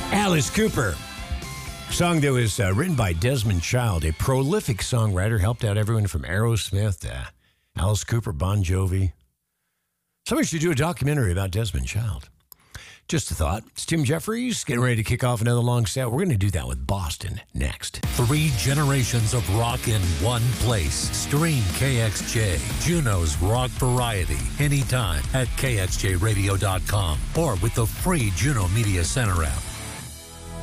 Alice Cooper. Song that was written by Desmond Child, a prolific songwriter, helped out everyone from Aerosmith to Alice Cooper, Bon Jovi. Somebody should do a documentary about Desmond Child. Just a thought. It's Tim Jeffries getting ready to kick off another long set. We're going to do that with Boston next. 3 generations of rock in one place. Stream KXJ, Juneau's rock variety, anytime at kxjradio.com or with the free Juneau Media Center app.